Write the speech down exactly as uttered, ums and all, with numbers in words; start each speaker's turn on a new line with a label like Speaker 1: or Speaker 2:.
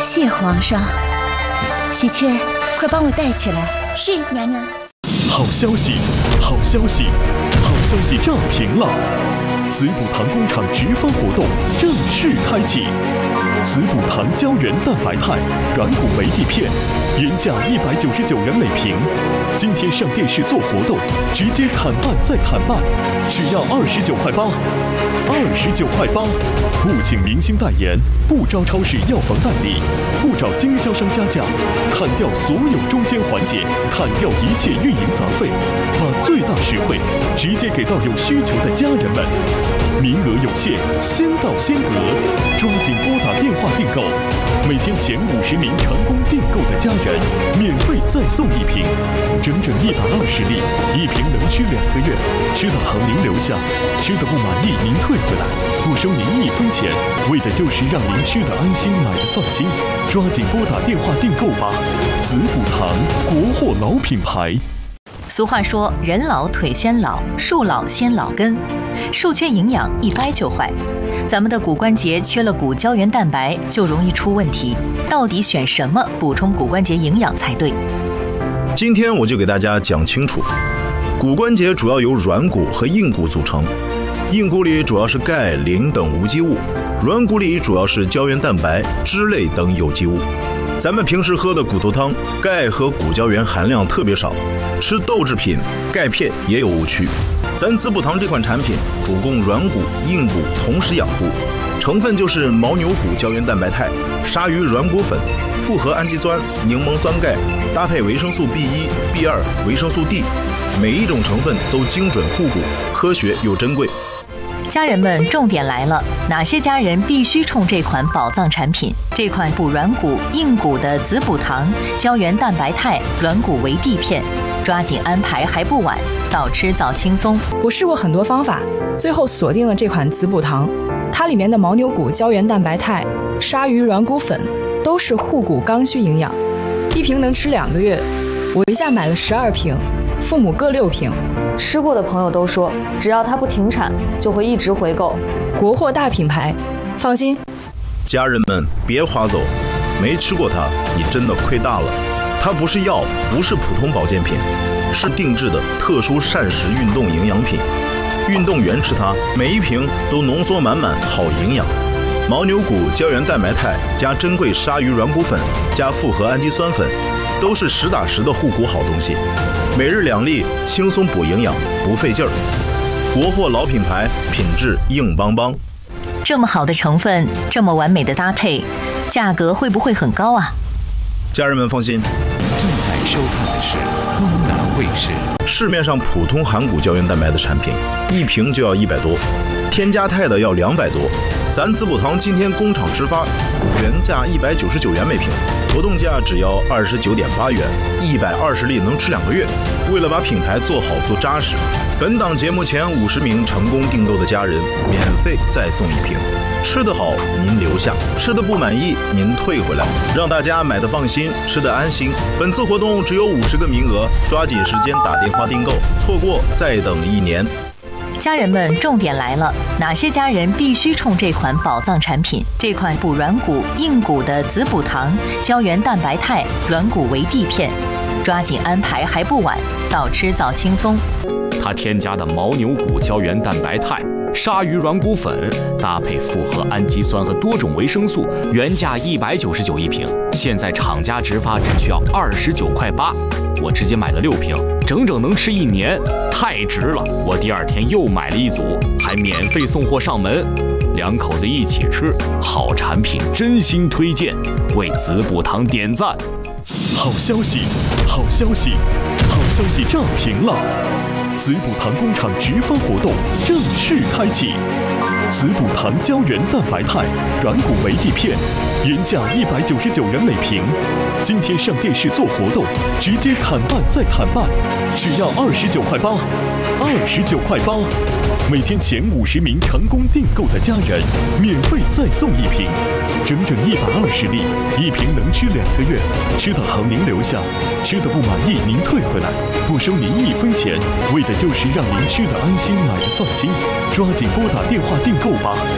Speaker 1: 谢皇上。喜鹊，快帮我带起来。
Speaker 2: 是，娘娘。
Speaker 3: 好消息，好消息，好消息炸屏了！子补堂工厂直发活动正式开启。子补堂胶原蛋白肽软骨维 D 片，原价一百九十九元每瓶，今天上电视做活动，直接砍半再砍半，只要二十九块八，二十九块八。不请明星代言，不招超市药房代理，不找经销商加价，砍掉所有中间环节，砍掉一切运营杂费，把最大实惠直接给到有需求的家人们。名额有限，先到先得，抓紧拨打电话订购。每天前五十名成功订购的家人，免费再送一瓶，整整一百二十粒，一瓶能吃两个月。吃的好您留下，吃的不满意您退回来，不收您一分钱，为的就是让您吃的安心，买的放心。抓紧拨打电话订购吧！子补堂，国货老品牌。
Speaker 4: 俗话说，人老腿先老，树老先老根，树缺营养一掰就坏。咱们的骨关节缺了骨胶原蛋白，就容易出问题。到底选什么补充骨关节营养才对？
Speaker 5: 今天我就给大家讲清楚。骨关节主要由软骨和硬骨组成，硬骨里主要是钙、磷等无机物，软骨里主要是胶原蛋白、脂类等有机物。咱们平时喝的骨头汤，钙和骨胶原含量特别少，吃豆制品、钙片也有误区。咱子补堂这款产品主攻软骨、硬骨同时养护，成分就是牦牛骨胶原蛋白肽、鲨鱼软骨粉、复合氨基酸、柠檬酸钙，搭配维生素 B 一、B 二、维生素 D， 每一种成分都精准护骨，科学又珍贵。
Speaker 4: 家人们，重点来了，哪些家人必须冲这款宝藏产品？这款补软骨、硬骨的子补堂胶原蛋白肽软骨维 D 片，抓紧安排还不晚，早吃早轻松。
Speaker 6: 我试过很多方法，最后锁定了这款子补堂。它里面的牦牛骨胶原蛋白肽、鲨鱼软骨粉都是护骨刚需营养，一瓶能吃两个月。我一下买了十二瓶，父母各六瓶。
Speaker 7: 吃过的朋友都说，只要它不停产，就会一直回购。
Speaker 6: 国货大品牌，放心。
Speaker 5: 家人们别划走，没吃过它，你真的亏大了。它不是药，不是普通保健品，是定制的特殊膳食运动营养品。运动员吃它，每一瓶都浓缩满满好营养。牦牛骨胶原蛋白肽加珍贵鲨鱼软骨粉加复合氨基酸粉，都是实打实的护骨好东西。每日两粒，轻松补营养，不费劲儿。国货老品牌，品质硬邦邦。
Speaker 4: 这么好的成分，这么完美的搭配，价格会不会很高啊？
Speaker 5: 家人们放心。
Speaker 8: 正在收看的是东南卫视。
Speaker 5: 市面上普通含骨胶原蛋白的产品，一瓶就要一百多，添加肽的要两百多。咱子补堂今天工厂直发，原价一百九十九元每瓶，活动价只要二十九点八元，一百二十粒能吃两个月。为了把品牌做好做扎实，本档节目前五十名成功订购的家人，免费再送一瓶。吃得好您留下，吃得不满意您退回来，让大家买得放心，吃得安心。本次活动只有五十个名额，抓紧时间打电话订购，错过再等一年。
Speaker 4: 家人们，重点来了，哪些家人必须冲这款宝藏产品？这款补软骨、硬骨的子补堂胶原蛋白肽软骨维 D 片，抓紧安排还不晚，早吃早轻松。
Speaker 9: 它添加的牦牛骨胶原蛋白肽、鲨鱼软骨粉，搭配复合氨基酸和多种维生素，原价一百九十九一瓶，现在厂家直发只需要二十九块八，我直接买了六瓶，整整能吃一年，太值了！我第二天又买了一组，还免费送货上门，两口子一起吃，好产品真心推荐，为子补堂点赞。
Speaker 3: 好消息，好消息，好消息炸屏了！子补堂工厂直发活动正式开启。子补堂胶原蛋白肽软骨维 D 片，原价一百九十九元每瓶，今天上电视做活动，直接砍半再砍半，只要二十九块八，二十九块八。每天前五十名成功订购的家人，免费再送一瓶，整整一百二十粒，一瓶能吃两个月。吃得好您留下，吃得不满意您退回来，不收您一分钱，为的就是让您吃得安心，买得放心。抓紧拨打电话订购吧。